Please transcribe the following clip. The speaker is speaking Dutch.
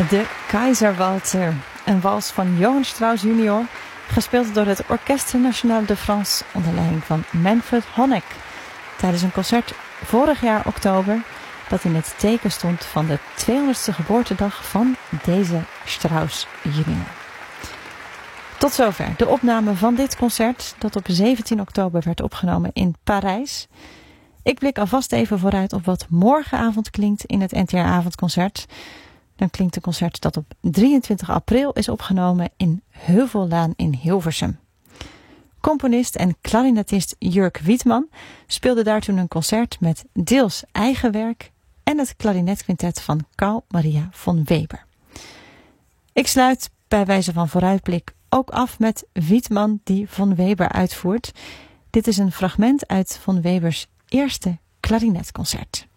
De Kaiserwalzer, een wals van Johann Strauss junior, gespeeld door het Orchestre National de France onder leiding van Manfred Honeck, tijdens een concert vorig jaar oktober dat in het teken stond van de 200ste geboortedag van deze Strauss junior. Tot zover de opname van dit concert dat op 17 oktober werd opgenomen in Parijs. Ik blik alvast even vooruit op wat morgenavond klinkt in het NTR-avondconcert. Dan klinkt een concert dat op 23 april is opgenomen in Heuvellaan in Hilversum. Componist en klarinetist Jurk Wiedmann speelde daar toen een concert met deels eigen werk en het klarinetkvintet van Carl Maria von Weber. Ik sluit bij wijze van vooruitblik ook af met Wiedmann die von Weber uitvoert. Dit is een fragment uit von Webers eerste klarinetconcert.